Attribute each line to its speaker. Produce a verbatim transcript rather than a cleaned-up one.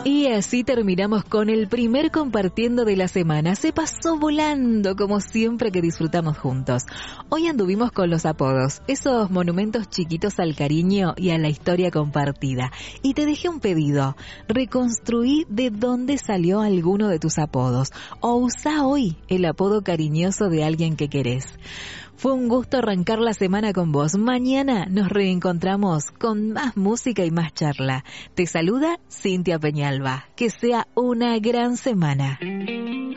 Speaker 1: Y así terminamos con el primer compartiendo de la semana. Se pasó volando, como siempre que disfrutamos juntos. Hoy anduvimos con los apodos, esos monumentos chiquitos al cariño y a la historia compartida. Y te dejé un pedido. Reconstruí de dónde salió alguno de tus apodos. O usá hoy el apodo cariñoso de alguien que querés. Fue un gusto arrancar la semana con vos. Mañana nos reencontramos con más música y más charla. Te saluda Cintia Peñalba. Que sea una gran semana.